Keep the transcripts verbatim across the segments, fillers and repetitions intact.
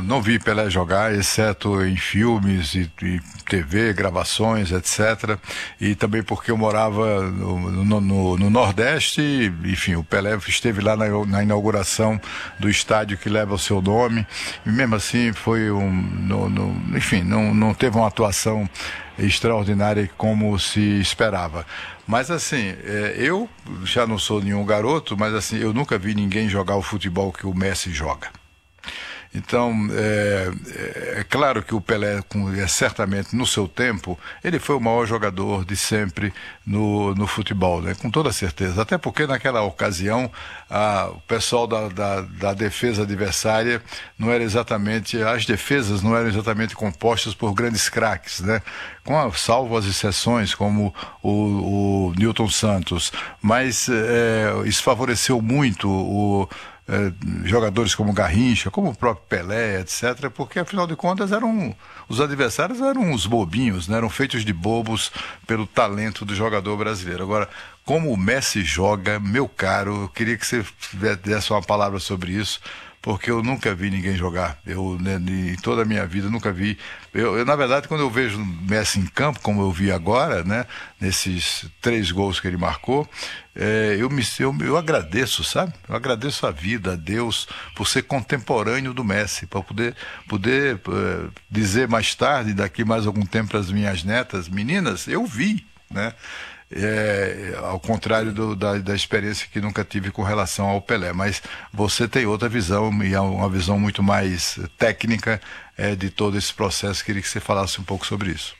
não vi Pelé jogar, exceto em filmes e, e T V, gravações, etcétera. E também porque eu morava no, no, no, no Nordeste, e, enfim, o Pelé esteve lá na, na inauguração do estádio que leva o seu nome, e mesmo assim foi um... No, no, enfim, não, não teve uma atuação extraordinária como se esperava. Mas assim, é, eu já não sou nenhum garoto, mas assim, eu nunca vi ninguém jogar o futebol que o Messi joga. Então, é, é, é claro que o Pelé, com, é, certamente no seu tempo, ele foi o maior jogador de sempre no, no futebol, né? Com toda certeza. Até porque naquela ocasião, a, o pessoal da, da, da defesa adversária não era exatamente, as defesas não eram exatamente compostas por grandes craques, né? Com a, salvo as exceções, como o, o Newton Santos. Mas é, isso favoreceu muito o É, jogadores como Garrincha, como o próprio Pelé, etcétera, porque afinal de contas eram, os adversários eram os bobinhos, né? Eram feitos de bobos pelo talento do jogador brasileiro. Agora, como o Messi joga, meu caro, eu queria que você desse uma palavra sobre isso, porque eu nunca vi ninguém jogar. Eu, né, em toda a minha vida, nunca vi. Eu, eu, na verdade, quando eu vejo o Messi em campo, como eu vi agora, né, nesses três gols que ele marcou, é, eu, me, eu, eu agradeço, sabe? Eu agradeço a vida, a Deus, por ser contemporâneo do Messi, para poder, poder uh, dizer mais tarde, daqui mais algum tempo para as minhas netas, meninas, eu vi, né? É, ao contrário do, da, da experiência que nunca tive com relação ao Pelé, mas você tem outra visão e é uma visão muito mais técnica é, de todo esse processo. Queria que você falasse um pouco sobre isso.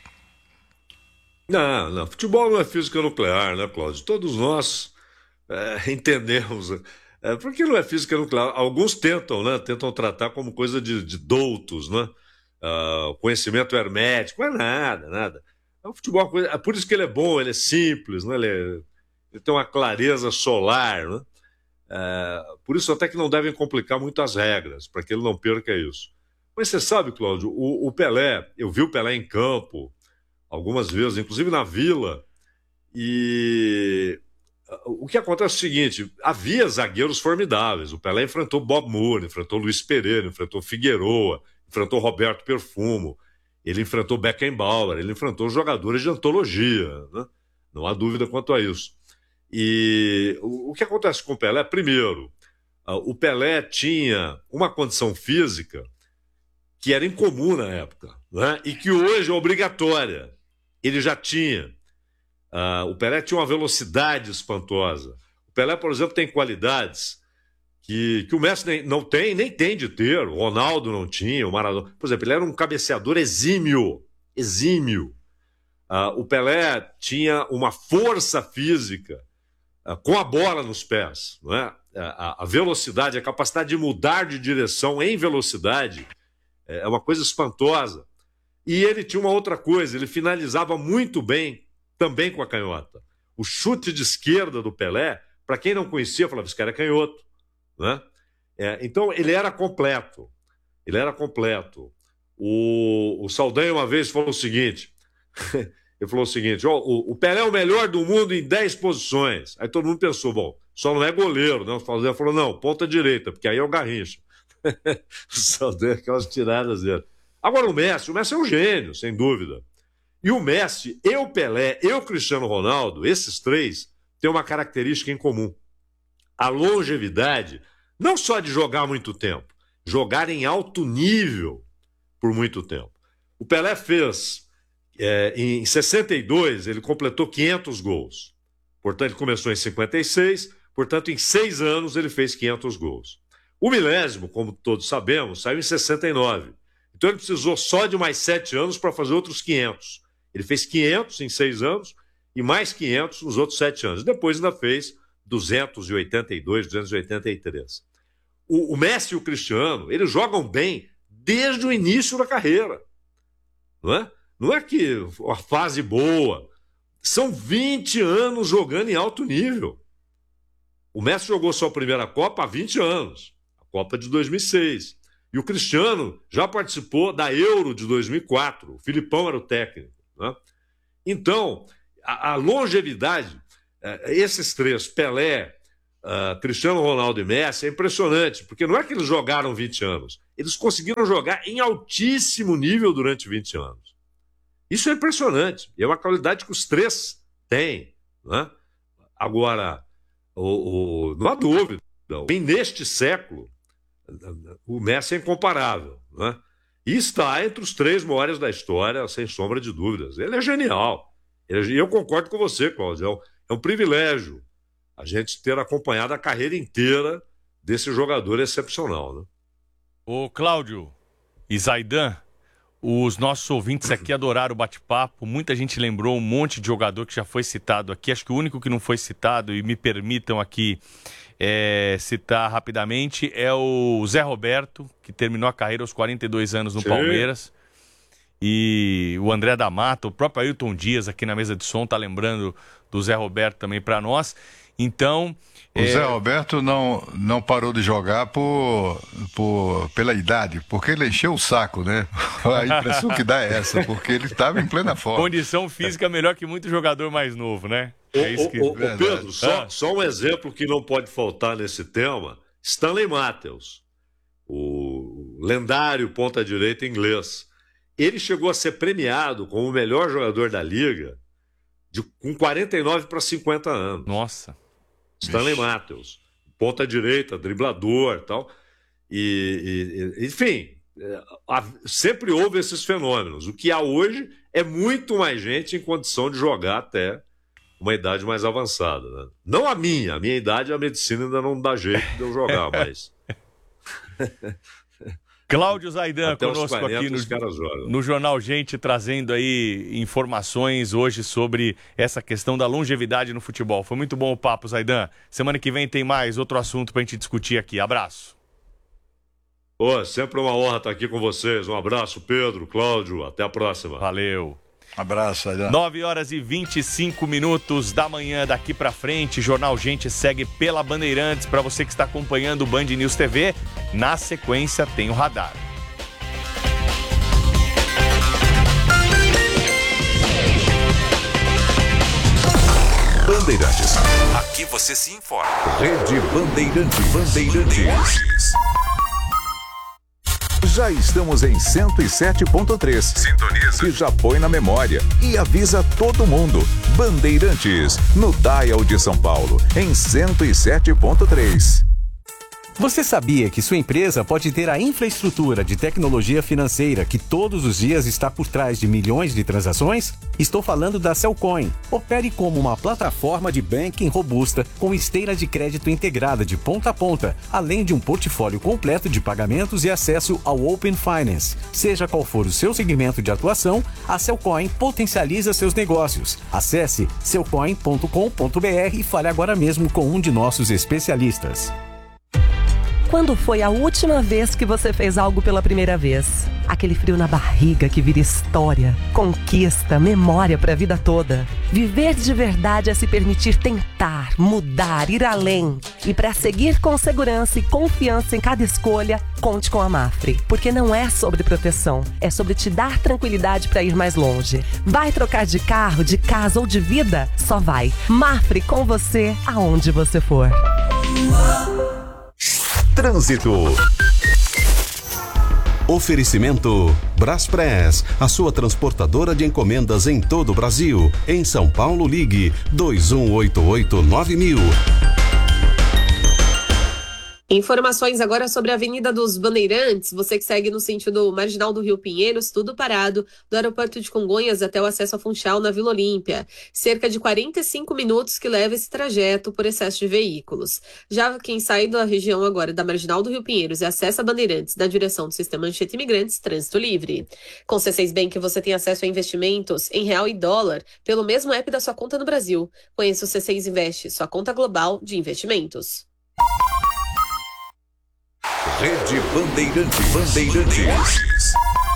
Não, não, futebol não é física nuclear, né, Cláudio? Todos nós é, entendemos, é, porque não é física nuclear. Alguns tentam, né, tentam tratar como coisa de, de doutos, né? Uh, conhecimento hermético, não é nada, nada. O futebol é uma coisa, é por isso que ele é bom, ele é simples, né? ele, é, ele tem uma clareza solar, né? É, por isso até que não devem complicar muito as regras, para que ele não perca isso. Mas você sabe, Cláudio, o, o Pelé, eu vi o Pelé em campo algumas vezes, inclusive na Vila, e o que acontece é o seguinte, havia zagueiros formidáveis, o Pelé enfrentou Bob Moore, enfrentou Luiz Pereira, enfrentou Figueroa, enfrentou Roberto Perfumo, ele enfrentou Beckenbauer, ele enfrentou jogadores de antologia, né? Não há dúvida quanto a isso. E o, o que acontece com o Pelé? Primeiro, uh, o Pelé tinha uma condição física que era incomum na época, né? E que hoje é obrigatória. Ele já tinha. Uh, o Pelé tinha uma velocidade espantosa. O Pelé, por exemplo, tem qualidades Que, que o Messi nem, não tem, nem tem de ter. O Ronaldo não tinha, o Maradona. Por exemplo, ele era um cabeceador exímio. Exímio. Uh, o Pelé tinha uma força física uh, com a bola nos pés. Não é? a, a velocidade, a capacidade de mudar de direção em velocidade é uma coisa espantosa. E ele tinha uma outra coisa, ele finalizava muito bem também com a canhota. O chute de esquerda do Pelé, para quem não conhecia, falava, esse cara é canhoto. Né? É, então ele era completo, ele era completo. O, o Saldanha uma vez falou o seguinte, ele falou o seguinte, ó, o, o Pelé é o melhor do mundo em dez posições. Aí todo mundo pensou, bom, só não é goleiro, né? O Saldanha falou, não, ponta direita, porque aí é o Garrincha. O Saldanha, aquelas tiradas dele. Agora o Messi, o Messi é um gênio, sem dúvida. E o Messi, e o Pelé, e o Cristiano Ronaldo, esses três, têm uma característica em comum. A longevidade, não só de jogar muito tempo, jogar em alto nível por muito tempo. O Pelé fez, é, em sessenta e dois, ele completou quinhentos gols. Portanto, ele começou em cinquenta e seis, portanto, em seis anos ele fez quinhentos gols. O milésimo, como todos sabemos, saiu em sessenta e nove. Então, ele precisou só de mais sete anos para fazer outros quinhentos. Ele fez quinhentos em seis anos e mais quinhentos nos outros sete anos. Depois ainda fez duzentos e oitenta e dois, duzentos e oitenta e três. O, o Messi e o Cristiano, eles jogam bem desde o início da carreira. Não é? Não é que uma fase boa. São vinte anos jogando em alto nível. O Messi jogou sua primeira Copa há vinte anos, a Copa de dois mil e seis. E o Cristiano já participou da Euro de dois mil e quatro. O Filipão era o técnico. Né? Então, a, a longevidade... Esses três, Pelé, uh, Cristiano Ronaldo e Messi é impressionante, porque não é que eles jogaram vinte anos, eles conseguiram jogar em altíssimo nível durante vinte anos. Isso é impressionante, e é uma qualidade que os três têm, né? Agora, o, o, não há dúvida, bem neste século, o Messi é incomparável, né? E está entre os três maiores da história, sem sombra de dúvidas. Ele é genial. E eu concordo com você, Cláudio. É um, é um privilégio a gente ter acompanhado a carreira inteira desse jogador excepcional, né? Ô, Cláudio e Zaidan, os nossos ouvintes aqui adoraram o bate-papo. Muita gente lembrou um monte de jogador que já foi citado aqui. Acho que o único que não foi citado, e me permitam aqui é, citar rapidamente, é o Zé Roberto, que terminou a carreira aos quarenta e dois anos no Sim. Palmeiras. E o André da Mata, o próprio Ailton Dias aqui na mesa de som tá lembrando do Zé Roberto também para nós. Então... O é... Zé Roberto não, não parou de jogar por, por, pela idade, porque ele encheu o saco, né? A impressão que dá é essa, porque ele estava em plena forma. Condição física melhor que muito jogador mais novo, né? É isso que... Ô, ô, ô, Pedro, só, ah. só um exemplo que não pode faltar nesse tema, Stanley Matthews, o lendário ponta-direita inglês. Ele chegou a ser premiado como o melhor jogador da liga de, com quarenta e nove para cinquenta anos. Nossa. Stanley Ixi. Matthews, ponta-direita, driblador e tal. E, e, enfim, sempre houve esses fenômenos. O que há hoje é muito mais gente em condição de jogar até uma idade mais avançada, né? Não a minha, a minha idade, a medicina ainda não dá jeito de eu jogar, mas... Cláudio Zaidan conosco aqui no, no Jornal Gente, trazendo aí informações hoje sobre essa questão da longevidade no futebol. Foi muito bom o papo, Zaidan. Semana que vem tem mais outro assunto pra gente discutir aqui. Abraço. Pô, sempre uma honra estar aqui com vocês. Um abraço, Pedro, Cláudio. Até a próxima. Valeu. Abraço, Zaidan. nove horas e vinte e cinco minutos da manhã daqui pra frente. Jornal Gente segue pela Bandeirantes. Para você que está acompanhando o Band News T V, na sequência tem o Radar. Bandeirantes. Aqui você se informa. Rede Bandeirantes. Bandeirantes. Já estamos em cento e sete ponto três. Sintoniza. E já põe na memória. E avisa todo mundo. Bandeirantes, no Dial de São Paulo, em cento e sete ponto três. Você sabia que sua empresa pode ter a infraestrutura de tecnologia financeira que todos os dias está por trás de milhões de transações? Estou falando da Cellcoin. Opere como uma plataforma de banking robusta com esteira de crédito integrada de ponta a ponta, além de um portfólio completo de pagamentos e acesso ao Open Finance. Seja qual for o seu segmento de atuação, a Cellcoin potencializa seus negócios. Acesse cellcoin ponto com ponto br e fale agora mesmo com um de nossos especialistas. Quando foi a última vez que você fez algo pela primeira vez? Aquele frio na barriga que vira história, conquista, memória para a vida toda. Viver de verdade é se permitir tentar, mudar, ir além. E para seguir com segurança e confiança em cada escolha, conte com a Mafre. Porque não é sobre proteção, é sobre te dar tranquilidade para ir mais longe. Vai trocar de carro, de casa ou de vida? Só vai. Mafre com você, aonde você for. Trânsito. Oferecimento Braspress, a sua transportadora de encomendas em todo o Brasil. Em São Paulo, ligue dois um oito oito nove mil. Informações agora sobre a Avenida dos Bandeirantes. Você que segue no sentido marginal do Rio Pinheiros, tudo parado, do aeroporto de Congonhas até o acesso a Funchal na Vila Olímpia. Cerca de quarenta e cinco minutos que leva esse trajeto por excesso de veículos. Já quem sai da região agora da marginal do Rio Pinheiros e acessa Bandeirantes na direção do Sistema Anchieta Imigrantes, trânsito livre. Com C seis Bank você tem acesso a investimentos em real e dólar pelo mesmo app da sua conta no Brasil. Conheça o C seis Invest, sua conta global de investimentos. Rede Bandeirantes. Bandeirantes.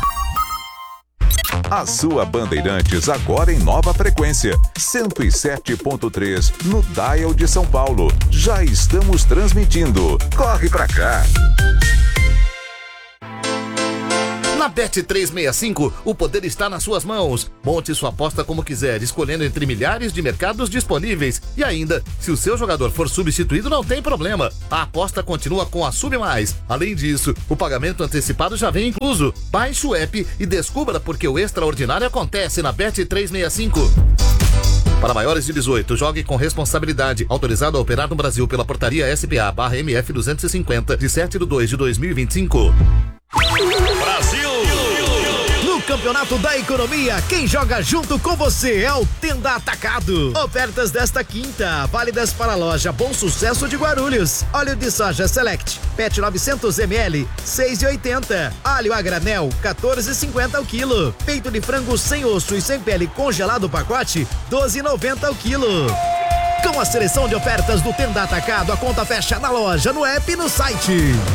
A sua Bandeirantes agora em nova frequência. cento e sete ponto três no Dial de São Paulo. Já estamos transmitindo. Corre pra cá. Na Bet trezentos e sessenta e cinco, o poder está nas suas mãos. Monte sua aposta como quiser, escolhendo entre milhares de mercados disponíveis. E ainda, se o seu jogador for substituído, não tem problema. A aposta continua com a Sub Mais. Além disso, o pagamento antecipado já vem incluso. Baixe o app e descubra porque o extraordinário acontece na Bet trezentos e sessenta e cinco. Para maiores de dezoito, jogue com responsabilidade. Autorizado a operar no Brasil pela portaria S B A barra M F duzentos e cinquenta, de sete de dois de dois mil e vinte e cinco. Brasil! No Campeonato da Economia, quem joga junto com você é o Tenda Atacado. Ofertas desta quinta, válidas para a loja Bom Sucesso de Guarulhos. Óleo de soja Select, P E T novecentos mililitros, seis reais e oitenta centavos. Alho a granel, quatorze reais e cinquenta centavos o quilo. Peito de frango sem osso e sem pele congelado pacote, doze reais e noventa centavos o quilo. Com a seleção de ofertas do Tenda Atacado, a conta fecha na loja, no app e no site.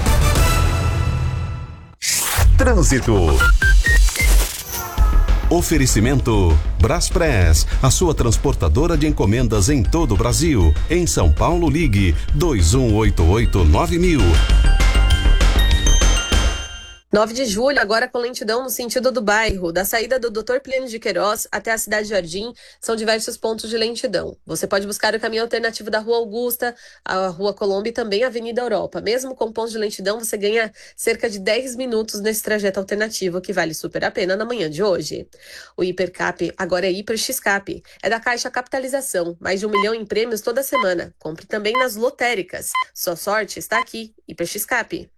Trânsito. Oferecimento Braspress, a sua transportadora de encomendas em todo o Brasil. Em São Paulo, ligue dois um oito oito nove mil. nove de julho, agora com lentidão no sentido do bairro. Da saída do doutor Plínio de Queiroz até a Cidade Jardim, são diversos pontos de lentidão. Você pode buscar o caminho alternativo da Rua Augusta, a Rua Colômbia e também a Avenida Europa. Mesmo com pontos de lentidão, você ganha cerca de dez minutos nesse trajeto alternativo, que vale super a pena na manhã de hoje. O Hipercap agora é Hiper X-Cap. É da Caixa Capitalização. Mais de um milhão em prêmios toda semana. Compre também nas lotéricas. Sua sorte está aqui. Hiper X-Cap.